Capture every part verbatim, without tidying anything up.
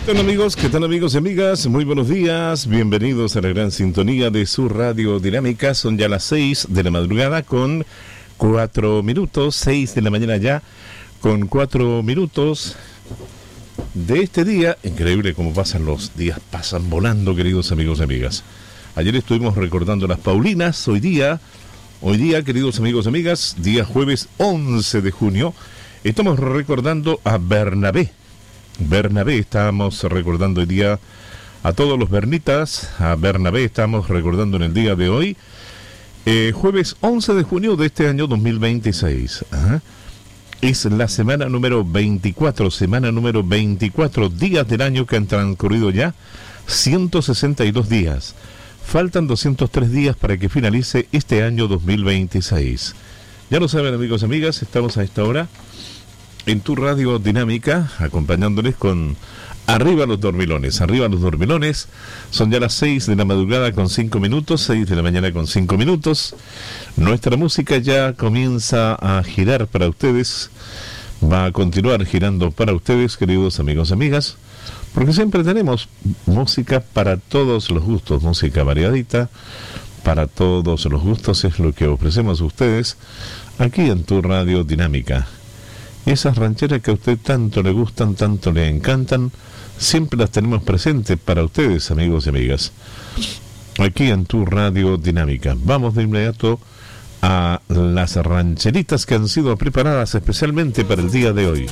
¿Qué tal amigos? ¿Qué tal amigos y amigas? Muy buenos días, bienvenidos a la gran sintonía de su Radio Dinámica. Son ya las seis de la madrugada con cuatro minutos, seis de la mañana ya con cuatro minutos de este día. Increíble cómo pasan los días, pasan volando, queridos amigos y amigas. Ayer estuvimos recordando las Paulinas, hoy día, hoy día, queridos amigos y amigas, día jueves once de junio, estamos recordando a Bernabé. Bernabé, estamos recordando hoy día a todos los bernitas, a Bernabé estamos recordando en el día de hoy, eh, jueves once de junio de este año dos mil veintiséis. Ajá. Es la semana número veinticuatro, semana número veinticuatro, días del año que han transcurrido ya, ciento sesenta y dos días. Faltan doscientos tres días para que finalice este año dos mil veintiséis. Ya lo saben amigos y amigas, estamos a esta hora en tu Radio Dinámica, acompañándoles con Arriba los Dormilones. Arriba los Dormilones, son ya las seis de la madrugada con cinco minutos, seis de la mañana con cinco minutos. Nuestra música ya comienza a girar para ustedes, va a continuar girando para ustedes, queridos amigos y amigas, porque siempre tenemos música para todos los gustos, música variadita, para todos los gustos es lo que ofrecemos a ustedes aquí en tu Radio Dinámica. Esas rancheras que a usted tanto le gustan, tanto le encantan, siempre las tenemos presentes para ustedes, amigos y amigas. Aquí en tu Radio Dinámica. Vamos de inmediato a las rancheritas que han sido preparadas especialmente para el día de hoy.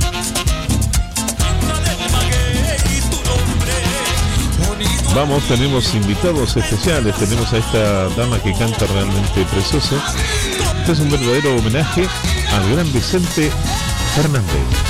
Vamos, tenemos invitados especiales, tenemos a esta dama que canta realmente preciosa. Este es un verdadero homenaje al gran Vicente Fernández.